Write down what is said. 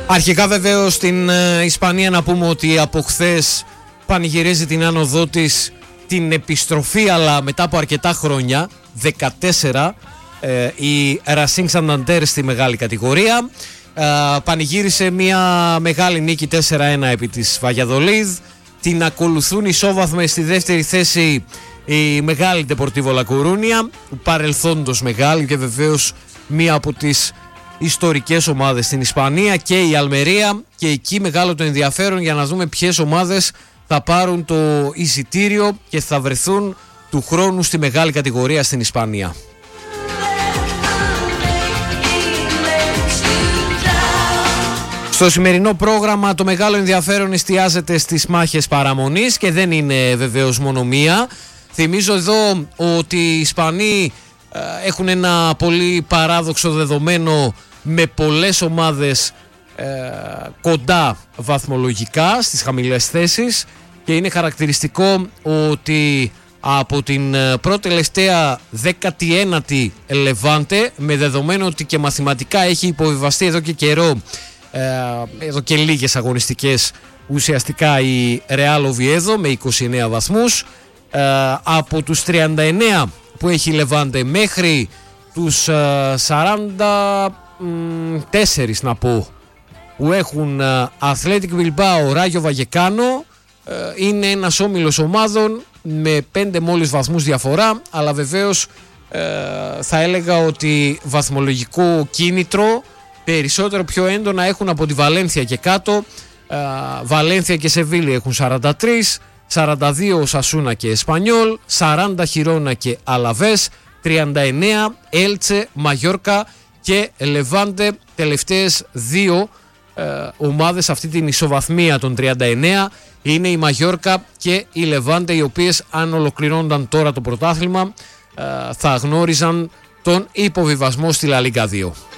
Αρχικά βεβαίως στην Ισπανία να πούμε ότι από χθες πανηγυρίζει την άνοδό της, την επιστροφή, αλλά μετά από αρκετά χρόνια, 14, η Racing Santander στη μεγάλη κατηγορία. Πανηγύρισε μια μεγάλη νίκη 4-1 επί της Βαγιαδολίδ. Την ακολουθούν ισόβαθμες στη δεύτερη θέση η μεγάλη Deportivo La Coruña, παρελθόντος μεγάλη και βεβαίως μία από τις ιστορικές ομάδες στην Ισπανία, και η Αλμερία, και εκεί μεγάλο το ενδιαφέρον για να δούμε ποιες ομάδες θα πάρουν το εισιτήριο και θα βρεθούν του χρόνου στη μεγάλη κατηγορία στην Ισπανία. Στο σημερινό πρόγραμμα το μεγάλο ενδιαφέρον εστιάζεται στις μάχες παραμονής και δεν είναι βεβαίως μόνο μία. Θυμίζω εδώ ότι οι Ισπανοί έχουν ένα πολύ παράδοξο δεδομένο με πολλές ομάδες κοντά βαθμολογικά στις χαμηλές θέσεις, και είναι χαρακτηριστικό ότι από την πρώτη τελευταία 19η Λεβάντε, με δεδομένο ότι και μαθηματικά έχει υποβιβαστεί εδώ και καιρό, εδώ και λίγες αγωνιστικές ουσιαστικά, η Real Oviedo με 29 βαθμούς, από τους 39 που έχει η Λεβάντε μέχρι τους 44 να πω που έχουν Athletic Bilbao, Rayo Vallecano, είναι ένας όμιλος ομάδων με 5 μόλις βαθμούς διαφορά, αλλά βεβαίως θα έλεγα ότι βαθμολογικό κίνητρο περισσότερο πιο έντονα έχουν από τη Βαλένθια και κάτω. Βαλένθια και Σεβίλη έχουν 43, 42 Οσασούνα και Εσπανιόλ, 40 Χιρόνα και Αλαβές, 39 Έλτσε, Μαγιόρκα και Λεβάντε, τελευταίες δύο ομάδες αυτή την ισοβαθμία των 39 είναι η Μαγιόρκα και η Λεβάντε, οι οποίες αν ολοκληρώνονταν τώρα το πρωτάθλημα θα γνώριζαν τον υποβιβασμό στη Λα Λίγκα 2.